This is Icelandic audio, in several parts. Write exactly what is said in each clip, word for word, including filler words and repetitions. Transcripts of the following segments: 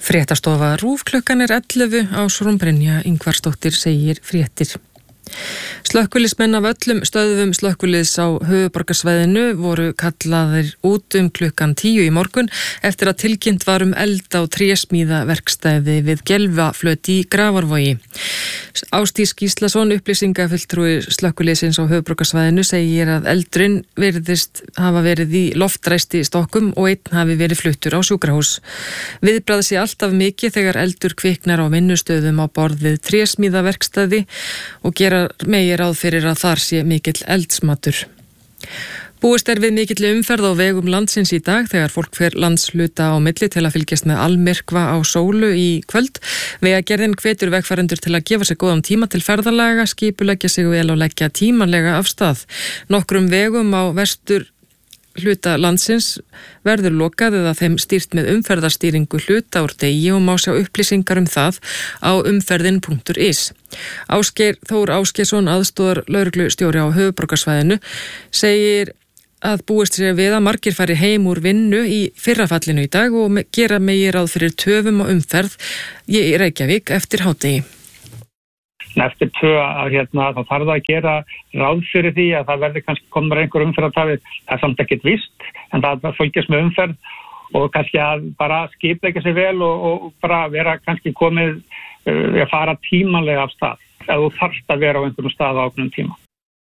Fréttastofa RÚV klukkan er ellefu á Brynja Ingvarsdóttir segir fréttir. Slökkviliðsmenn af öllum stöðvum slökkviliðs á höfuðborgarsvæðinu voru kallaðir út um klukkan tíu í morgun eftir að tilkynnt var um eld á trésmíðaverkstæði við Gelvaflöt í Grafarvogi. Ásdís Gíslason, upplýsingafulltrúi slökkviliðsins á höfuðborgarsvæðinu, segir að eldurinn virðist hafa verið í loftræsti stokkum og einn hafi verið fluttur á sjúkrahús. Viðbragð sé alltaf mikið þegar eldur kviknar á vinnustöðum á borð við trésmíðaverkstæði og gera megi ráð fyrir að þar sé mikill eldsmatur. Búist er við mikill umferð á vegum landsins í dag þegar fólk fer landsluta á milli til að fylgjast með almyrkva á sólu í kvöld. Vegagerðin hvetur vegfarendur til að gefa sig góðan tíma til ferðalaga, skipuleggja sig vel og leggja tímanlega af stað. Nokkrum vegum á vestur hluta landsins verður lokað eða þeim stýrt með umferðarstýringu hluta úr degi og má sjá upplýsingar um það á umferðin punktur is. Ásgeir Þór Ásgeirsson, aðstoðar lögreglustjóri á höfuðborgarsvæðinu, segir að búist sér við að margir fari heim úr vinnu í fyrrafallinu í dag og gera megi ráð fyrir töfum og umferð í Reykjavík eftir hádegi. Eftir tvö að hérna, þá þarf það að gera ráð fyrir því að það verði kannski komur einhver umferðartafið. Það er samt ekkert víst, en það fylgjast með umferð og kannski að bara skipleggja sig vel og, og bara vera kannski komið uh, að fara tímanlega af stað. Ef þú þarft að vera á einhverjum stað á ákveðnum tíma.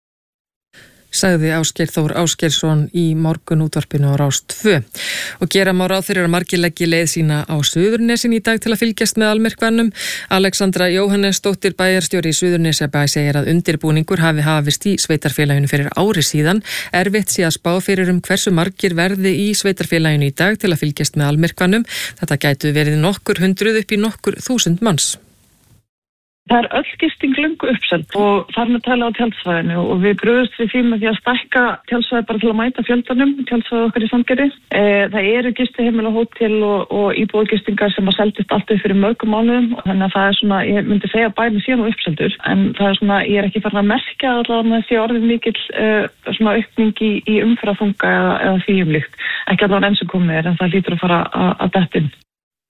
Sagði Ásgeir Þór Ásgeirsson í morgun útvarpinu á Rás tvö. Og gera má ráð fyrir að margir leggi leið sína á Suðurnesin í dag til að fylgjast með almyrkvanum. Alexandra Jóhannesdóttir, bæjarstjóri í Suðurnesjabæ, segir að undirbúningur hafi hafist í sveitarfélaginu fyrir ári síðan. Erfitt sé að spá fyrir um hversu margir verði í sveitarfélaginu í dag til að fylgjast með almyrkvanum. Þetta gætu verið nokkur hundruð upp í nokkur þúsund manns. Það er öll gisting löngu uppseld og farin að tala á tjaldsvæðinu og við brugðumst við því með því að stækka tjaldsvæði bara til að mæta fjöldanum, tjaldsvæði okkar í Sandgerði. E, það eru gistiheimili og hótel og, og íbúðagistingar sem að seldist alltaf fyrir mörgum mánuðum, þannig að það er svona, ég myndi segja bæði síðan og uppseldur, en það er svona, ég er ekki farin að merkja allavega með því orðið mikill uh, svona aukning í, í umferðarþunga eða, eða því umlíkt. Ekki allavega enn sem komið er, en það lítur að fara að, að detta inn.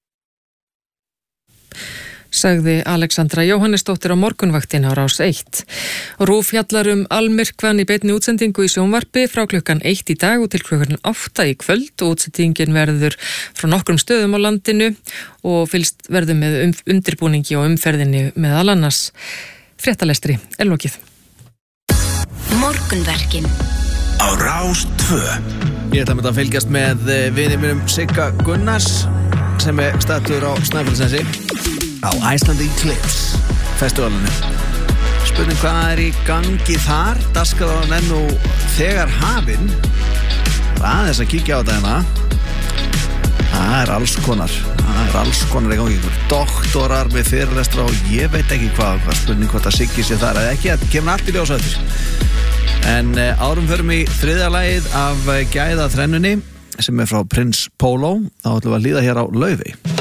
Sagði Alexandra Jóhannesdóttir á morgunvaktin á Rás eitt. RÚV fjallar um almyrkvan í beinni útsendingu í sjónvarpi frá klukkan eitt í dag og til klukkan átta í kvöld og útsendingin verður frá nokkrum stöðum á landinu og fylgst verður með um, undirbúningi og umferðinni meðal annars. Fréttalestri er lokið. Morgunverkin á Rás tvö. Ég ætla með að fylgjast með vinum mínum Sigga Gunnars sem er stattur á Snæfellsnesi á Icelandic Cliffs festivalinu. Spurning hvað er í gangi þar, dagskrárin er nú þegar hafin. Aðeins að kíkja á þetta hérna. Það er alls konar, það er alls konar í gangi, ykkur doktorar með fyrirlestra og ég veit ekki hvað, hvað spurning hvort að Siggi sé þar eða ekki, þetta kemur allt í ljós á eftir. En uh, árum förum í þriðja lagið af uh, gæða þrennunni sem er frá Prins Pólo, þá ætlum við að líða hér á Laufey.